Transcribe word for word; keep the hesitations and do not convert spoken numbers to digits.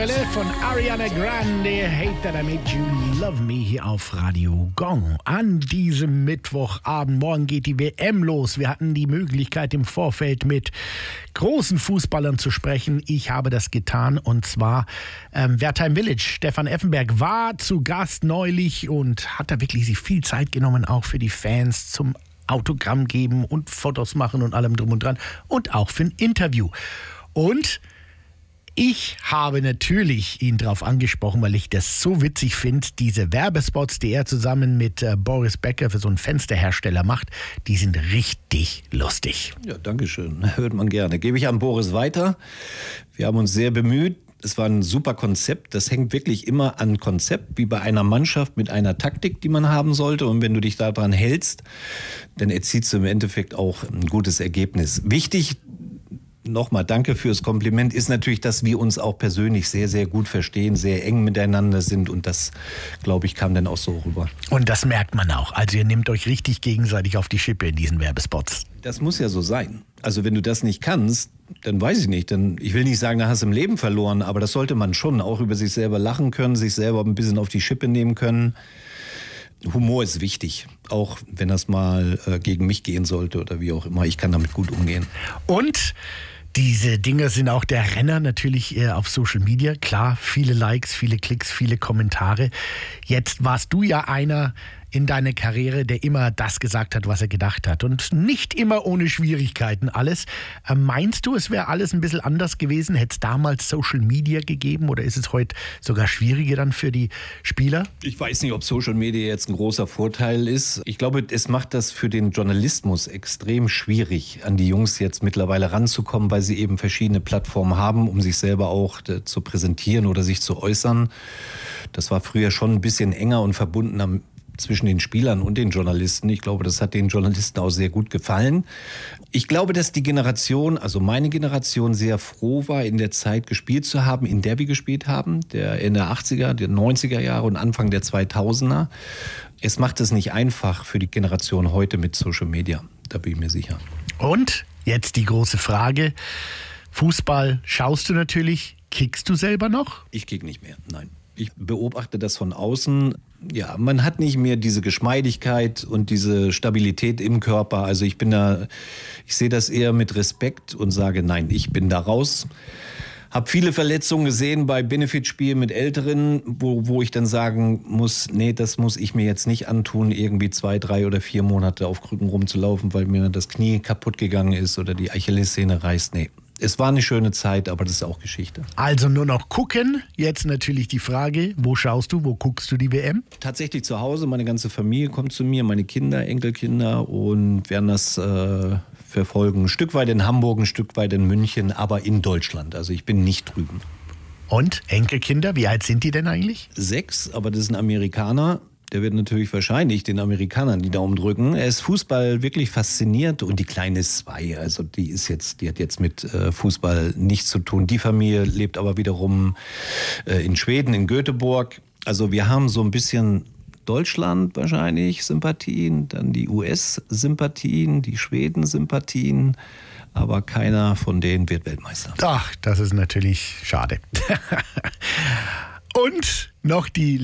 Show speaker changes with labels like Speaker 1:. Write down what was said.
Speaker 1: Von Ariana Grande, Hate That I Made You Love Me, hier auf Radio Gong. An diesem Mittwochabend, morgen geht die W M los. Wir hatten die Möglichkeit im Vorfeld mit großen Fußballern zu sprechen. Ich habe das getan und zwar ähm, Wertheim Village. Stefan Effenberg war zu Gast neulich und hat da wirklich sich viel Zeit genommen, auch für die Fans zum Autogramm geben und Fotos machen und allem drum und dran und auch für ein Interview. Und ich habe natürlich ihn darauf angesprochen, weil ich das so witzig finde, diese Werbespots, die er zusammen mit äh, Boris Becker für so einen Fensterhersteller macht, die sind richtig lustig.
Speaker 2: Ja, danke schön. Hört man gerne. Gebe ich an Boris weiter. Wir haben uns sehr bemüht. Es war ein super Konzept. Das hängt wirklich immer an Konzept, wie bei einer Mannschaft mit einer Taktik, die man haben sollte. Und wenn du dich daran hältst, dann erzielst du im Endeffekt auch ein gutes Ergebnis. Wichtig, nochmal danke fürs Kompliment, ist natürlich, dass wir uns auch persönlich sehr, sehr gut verstehen, sehr eng miteinander sind und das, glaube ich, kam dann auch so rüber.
Speaker 1: Und das merkt man auch. Also ihr nehmt euch richtig gegenseitig auf die Schippe in diesen Werbespots.
Speaker 2: Das muss ja so sein. Also wenn du das nicht kannst, dann weiß ich nicht. Dann, ich will nicht sagen, da hast du im Leben verloren, aber das sollte man schon auch über sich selber lachen können, sich selber ein bisschen auf die Schippe nehmen können. Humor ist wichtig, auch wenn das mal äh, gegen mich gehen sollte oder wie auch immer. Ich kann damit gut umgehen.
Speaker 1: Und diese Dinger sind auch der Renner natürlich äh, auf Social Media. Klar, viele Likes, viele Klicks, viele Kommentare. Jetzt warst du ja einer in deiner Karriere, der immer das gesagt hat, was er gedacht hat. Und nicht immer ohne Schwierigkeiten alles. Äh, meinst du, es wäre alles ein bisschen anders gewesen? Hätte es damals Social Media gegeben oder ist es heute sogar schwieriger dann für die Spieler?
Speaker 2: Ich weiß nicht, ob Social Media jetzt ein großer Vorteil ist. Ich glaube, es macht das für den Journalismus extrem schwierig, an die Jungs jetzt mittlerweile ranzukommen, weil sie eben verschiedene Plattformen haben, um sich selber auch äh, zu präsentieren oder sich zu äußern. Das war früher schon ein bisschen enger und verbundener zwischen den Spielern und den Journalisten. Ich glaube, das hat den Journalisten auch sehr gut gefallen. Ich glaube, dass die Generation, also meine Generation, sehr froh war, in der Zeit gespielt zu haben, in der wir gespielt haben, der in der achtziger, der neunziger Jahre und Anfang der zweitausender. Es macht es nicht einfach für die Generation heute mit Social Media, da bin ich mir sicher.
Speaker 1: Und jetzt die große Frage, Fußball schaust du natürlich, kickst du selber noch?
Speaker 2: Ich kick nicht mehr, nein. Ich beobachte das von außen. Ja, man hat nicht mehr diese Geschmeidigkeit und diese Stabilität im Körper. Also ich bin da, ich sehe das eher mit Respekt und sage, nein, ich bin da raus. Hab viele Verletzungen gesehen bei Benefitspielen mit Älteren, wo, wo ich dann sagen muss, nee, das muss ich mir jetzt nicht antun, irgendwie zwei, drei oder vier Monate auf Krücken rumzulaufen, weil mir das Knie kaputt gegangen ist oder die Achillessehne reißt. Nee. Es war eine schöne Zeit, aber das ist auch Geschichte.
Speaker 1: Also nur noch gucken. Jetzt natürlich die Frage, wo schaust du, wo guckst du die W M?
Speaker 2: Tatsächlich zu Hause, meine ganze Familie kommt zu mir, meine Kinder, Enkelkinder und werden das äh, verfolgen. Ein Stück weit in Hamburg, ein Stück weit in München, aber in Deutschland. Also ich bin nicht drüben.
Speaker 1: Und Enkelkinder, wie alt sind die denn eigentlich?
Speaker 2: Sechs, aber das ist ein Amerikaner. Der wird natürlich wahrscheinlich den Amerikanern die Daumen drücken. Er ist Fußball wirklich fasziniert und die Kleine ist zwei. Also die ist jetzt, die hat jetzt mit äh, Fußball nichts zu tun. Die Familie lebt aber wiederum äh, in Schweden, in Göteborg. Also wir haben so ein bisschen Deutschland wahrscheinlich Sympathien, dann die U S-Sympathien, die Schweden-Sympathien. Aber keiner von denen wird Weltmeister.
Speaker 1: Ach, das ist natürlich schade. Und noch die